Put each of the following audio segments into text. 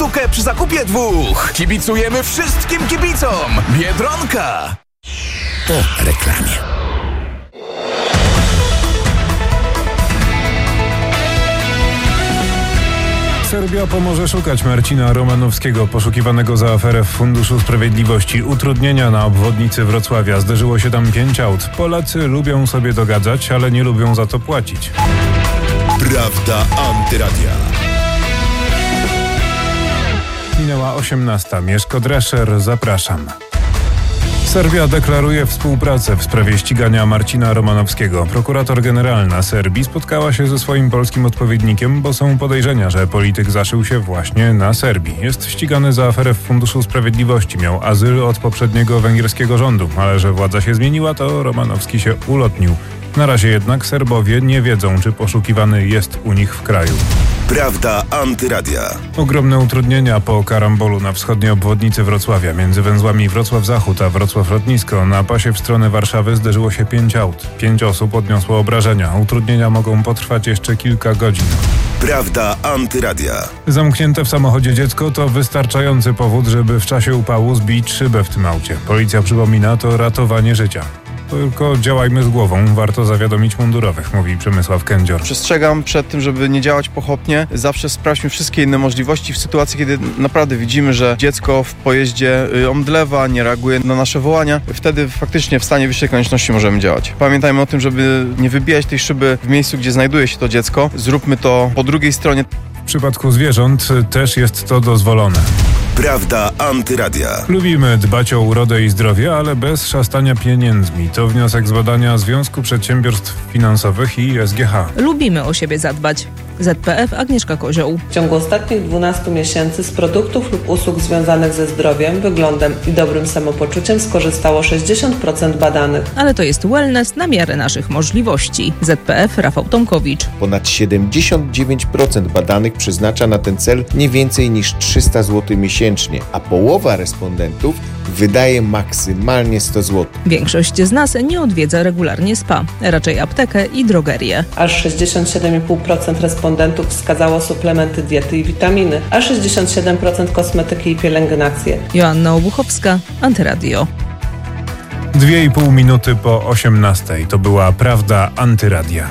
sztukę przy zakupie 2. Kibicujemy wszystkim kibicom. Biedronka. Po reklamie. Serbia pomoże szukać Marcina Romanowskiego, poszukiwanego za aferę w Funduszu Sprawiedliwości. Utrudnienia na obwodnicy Wrocławia. Zderzyło się tam 5 aut. Polacy lubią sobie dogadzać, ale nie lubią za to płacić. Prawda Antyradia. Minęła 18. Mieszko Drescher, zapraszam. Serbia deklaruje współpracę w sprawie ścigania Marcina Romanowskiego. Prokurator generalna Serbii spotkała się ze swoim polskim odpowiednikiem, bo są podejrzenia, że polityk zaszył się właśnie na Serbii. Jest ścigany za aferę w Funduszu Sprawiedliwości. Miał azyl od poprzedniego węgierskiego rządu, ale że władza się zmieniła, to Romanowski się ulotnił. Na razie jednak Serbowie nie wiedzą, czy poszukiwany jest u nich w kraju. Prawda Antyradia. Ogromne utrudnienia po karambolu na wschodniej obwodnicy Wrocławia. Między węzłami Wrocław-Zachód a Wrocław-Lotnisko na pasie w stronę Warszawy zderzyło się 5 aut. 5 osób odniosło obrażenia. Utrudnienia mogą potrwać jeszcze kilka godzin. Prawda Antyradia. Zamknięte w samochodzie dziecko to wystarczający powód, żeby w czasie upału zbić szybę w tym aucie. Policja przypomina, to ratowanie życia. Tylko działajmy z głową, warto zawiadomić mundurowych, mówi Przemysław Kędzior. Przestrzegam przed tym, żeby nie działać pochopnie. Zawsze sprawdźmy wszystkie inne możliwości w sytuacji, kiedy naprawdę widzimy, że dziecko w pojeździe omdlewa, nie reaguje na nasze wołania. Wtedy faktycznie w stanie wyższej konieczności możemy działać. Pamiętajmy o tym, żeby nie wybijać tej szyby w miejscu, gdzie znajduje się to dziecko. Zróbmy to po drugiej stronie. W przypadku zwierząt też jest to dozwolone. Prawda Antyradia. Lubimy dbać o urodę i zdrowie, ale bez szastania pieniędzmi. To wniosek z badania Związku Przedsiębiorstw Finansowych i SGH. Lubimy o siebie zadbać. ZPF Agnieszka Kozioł. W ciągu ostatnich 12 miesięcy z produktów lub usług związanych ze zdrowiem, wyglądem i dobrym samopoczuciem skorzystało 60% badanych. Ale to jest wellness na miarę naszych możliwości. ZPF Rafał Tomkowicz. Ponad 79% badanych przeznacza na ten cel nie więcej niż 300 zł miesięcznie, a połowa respondentów wydaje maksymalnie 100 zł. Większość z nas nie odwiedza regularnie spa, raczej aptekę i drogerię. Aż 67,5% respondentów wskazało suplementy diety i witaminy, a 67% kosmetyki i pielęgnację. Joanna Obuchowska, Antyradio. 2,5 minuty po 18. To była Prawda Antyradia.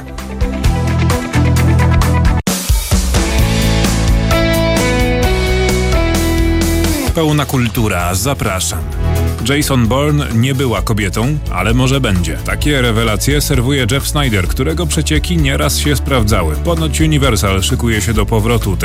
Pełna kultura, zapraszam. Jason Bourne nie była kobietą, ale może będzie. Takie rewelacje serwuje Jeff Sneider, którego przecieki nieraz się sprawdzały. Ponoć Universal szykuje się do powrotu